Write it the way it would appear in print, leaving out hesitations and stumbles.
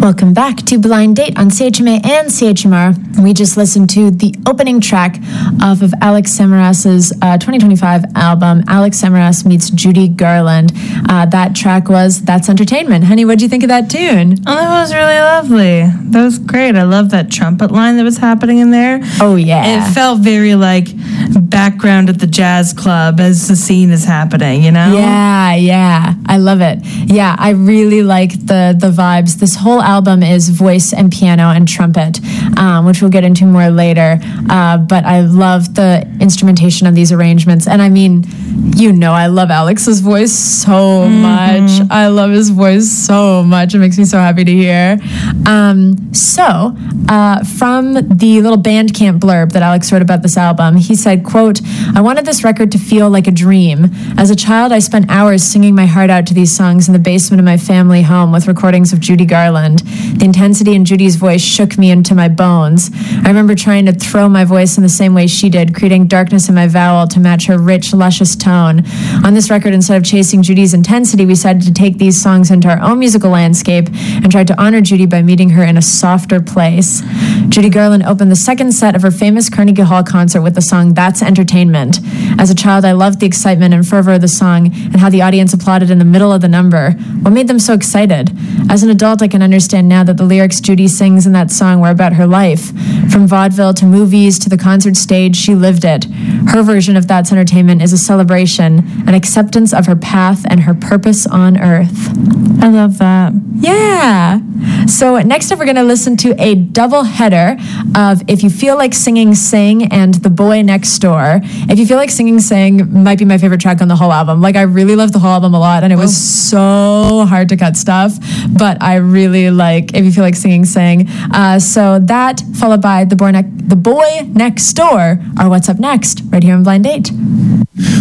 Welcome back to Blind Date on CHMA and CHMR. We just listened to the opening track off of Alex Samaras's 2025 album, Alex Samaras Meets Judy Garland. That track was That's Entertainment. Honey, what'd you think of that tune? Oh, that was really lovely. That was great. I love that trumpet line that was happening in there. Oh, yeah. It felt very like background at the jazz club as the scene is happening, you know? Yeah. I love it. Yeah, I really like the vibes. This whole album is voice and piano and trumpet, which we'll get into more later. But I love the instrumentation of these arrangements. And I mean, you know, I love Alex's voice so much. I love his voice so much. It makes me so happy to hear. From the little Bandcamp blurb that Alex wrote about this album, he said, quote, "I wanted this record to feel like a dream. As a child, I spent hours singing my heart out to these songs in the basement of my family home with recordings of Judy Garland. The intensity in Judy's voice shook me into my bones. I remember trying to throw my voice in the same way she did, creating darkness in my vowel to match her rich, luscious tone. On this record, instead of chasing Judy's intensity, we decided to take these songs into our own musical landscape and tried to honor Judy by meeting her in a softer place." Judy Garland opened the second set of her famous Carnegie Hall concert with the song That's Entertainment. As a child, I loved the excitement and fervor of the song and how the audience applauded in the middle of the number. What made them so excited? As an adult, I can understand now that the lyrics Judy sings in that song were about her life. From vaudeville to movies to the concert stage, she lived it. Her version of That's Entertainment is a celebration, an acceptance of her path and her purpose on earth. I love that. Yeah. So next up, we're going to listen to a double header of If You Feel Like Singing, Sing and The Boy Next Door. If You Feel Like Singing, Sing might be my favorite track on the whole album. Like, I really love the whole album a lot, and it was so hard to cut stuff, but I really like If You Feel Like Singing, Sing. So that, followed by The Boy Next Door, are what's up next, right here on Blind Date.